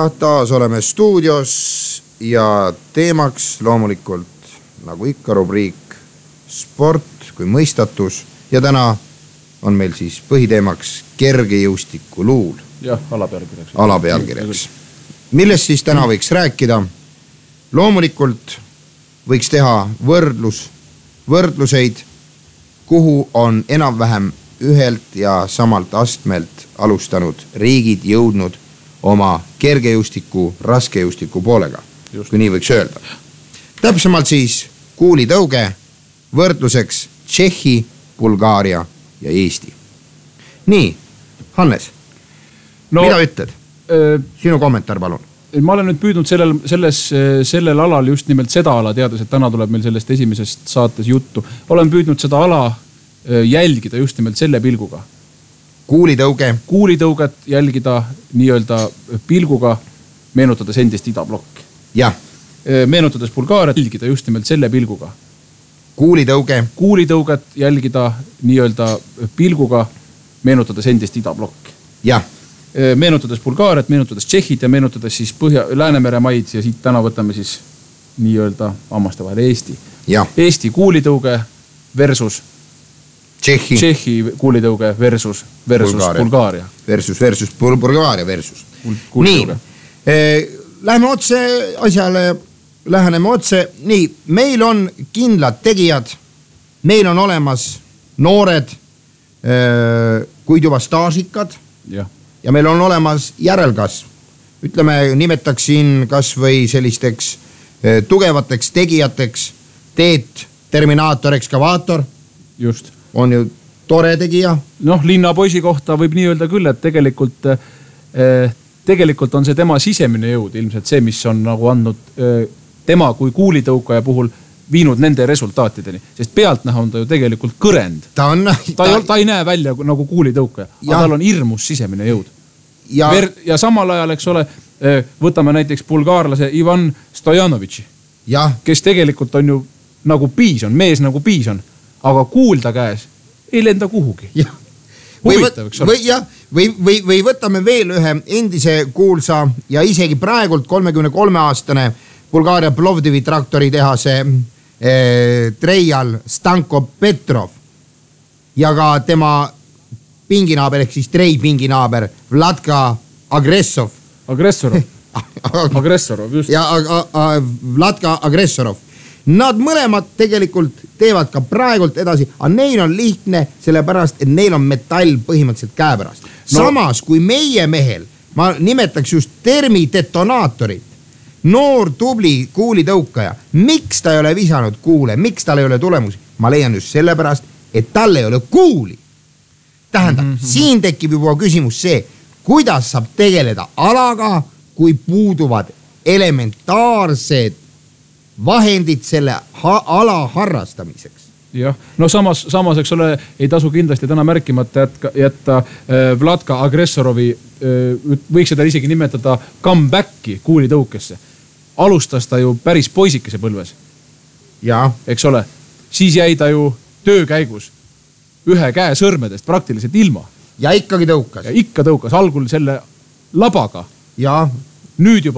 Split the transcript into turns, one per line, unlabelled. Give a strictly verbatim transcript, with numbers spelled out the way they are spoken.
taas oleme stuudios ja teemaks loomulikult nagu ikka rubriik sport kui mõistatus ja täna on meil siis põhiteemaks kergejõustiku luul.
Jah, alapealkirjaks.
Alapealkirjaks. Millest siis täna võiks rääkida? Loomulikult võiks teha võrdlus, võrdluseid, kuhu on enam-vähem ühelt ja samalt astmelt alustanud riigid jõudnud oma kergejõustiku, raskejõustiku poolega, Just. kui nii võiks öelda. Täpsemalt siis kuulitõuge võrdluseks Tšehhi, Bulgaaria ja Eesti. Nii, Hannes, no, mida ütled? Öö, Sinu kommentaar, palun.
Ma olen nüüd püüdnud sellel, selles, sellel alal just nimelt seda ala, teades, et täna tuleb meil sellest esimesest saates juttu. Olen püüdnud seda ala jälgida just nimelt selle pilguga.
Kuulitõuge.
Kuulitõuget jälgida nii-öelda pilguga, meenutades endist idablokki.
Jah.
Meenutades Bulgaariat jälgida just nimelt selle pilguga.
Kuulitõuge.
Kuulitõuget jälgida nii-öelda pilguga, meenutades endist idablokki.
Jah.
Meenutades Bulgaariat, meenutades Tšehhit ja meenutades siis Põhja Läänemere maid ja siit täna võtame siis nii-öelda ammaste vahel Eesti.
Ja.
Eesti kuulitõuge versus
Tšehhi,
Tšehhi kuulitõuge versus, versus Bulgaaria. Bulgaaria.
Versus, versus Bulgaaria versus. Nii, läheme otse asjale, läheneme otse. Nii, meil on kindlad tegijad, meil on olemas noored, kuid juba staažikad
ja.
ja meil on olemas järelkasv. Ütleme, nimetaksin kas või sellisteks tugevateks tegijateks, Teet, Terminaator, Ekskavaator.
Just.
On ju tore tegija.
Noh, linna poisi kohta võib nii öelda küll, et tegelikult, eh, tegelikult on see tema sisemine jõud, ilmselt see, mis on nagu andnud eh, tema kui kuulitõukaja puhul viinud nende resultaatideni. Sest pealtnäha on ta ju tegelikult kõrend.
Ta, on,
ta, ta, ei, ta ei näe välja nagu kuulitõukaja, aga tal on hirmus sisemine jõud. Ja, Ver, ja samal ajal, eks ole, eh, võtame näiteks bulgaarlase Ivan Stojanovitši,
ja.
kes tegelikult on ju nagu piis on, mees nagu piis on. Aga kuulda käes ei lenda kuhugi.
Ja. Või,
Huvitav,
või, ja, või, või, või võtame veel ühe endise kuulsa ja isegi praegult kolmekümne kolme aastane Bulgaaria Plovdivi traktori tehase eh, Treial Stanko Petrov ja ka tema pinginaaber ehk siis Trei pinginaaber Vladka Agressov.
Agressorov. Agressorov, just.
Ja a, a, Vladka Agressorov. Nad mõlemad tegelikult teevad ka praegult edasi, aga neil on lihtne sellepärast, et neil on metall põhimõtteliselt käepärast. No. Samas kui meie mehel, ma nimetaks just termidetonaatorit, noor tubli kuulitõukaja, miks ta ei ole visanud kuule, miks tal ei ole tulemusi? Ma leian just sellepärast, et tal ei ole kuuli. Tähendab, mm-hmm. siin tekib juba küsimus see, kuidas saab tegeleda alaga, kui puuduvad elementaarsed vahendid selle ha- ala harrastamiseks.
Jah, no samas, samas, eks ole, ei tasu kindlasti täna märkimata jätka, jätta äh, Vladka Agressorovi, äh, võiks seda isegi nimetada comebacki kuulitõukesse. Alustas ta ju päris poisikese põlves.
Ja.
Eks ole, siis jäi ta ju töö käigus ühe käe sõrmedest praktiliselt ilma.
Ja ikkagi tõukas.
Ja ikka tõukas, algul selle labaga.
Ja.
Nüüd juba